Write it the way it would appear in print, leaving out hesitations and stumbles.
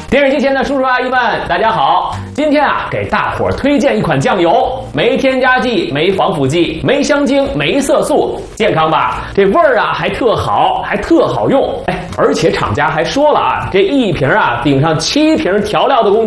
电视机前的叔叔阿姨们，大家好！今天啊，给大伙儿推荐一款酱油，没添加剂，没防腐剂，没香精，没色素，健康吧？这味儿啊还特好，还特好用。哎，而且厂家还说了啊，这一瓶啊顶上7瓶调料的功